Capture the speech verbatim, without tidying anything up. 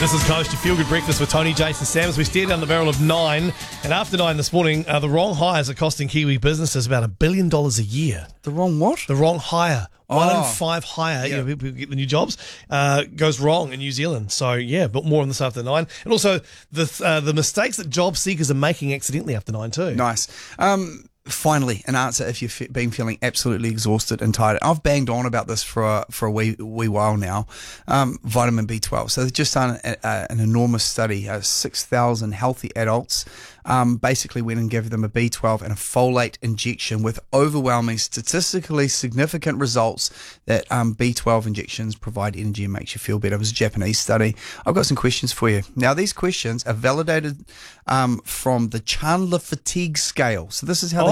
This is Coast, your feel-good breakfast with Tony, Jason, Sam, as we stare down the barrel of nine. And after nine this morning, uh, the wrong hires are costing Kiwi businesses about a billion dollars a year. The wrong what? The wrong hire. One Oh. in five hire, Yeah. you know, people who get the new jobs, uh, goes wrong in New Zealand. So, yeah, but more on this after nine. And also the uh, the mistakes that job seekers are making accidentally after nine too. Nice. Um, finally, an answer if you've fe- been feeling absolutely exhausted and tired. I've banged on about this for a, for a wee, wee while now. Um, vitamin B twelve. So they've just done a, a, an enormous study. Uh, six thousand healthy adults um, basically went and gave them a B twelve and a folate injection with overwhelming, statistically significant results that um, B twelve injections provide energy and makes you feel better. It was a Japanese study. I've got some questions for you. Now, these questions are validated um, from the Chandler Fatigue Scale. So this is how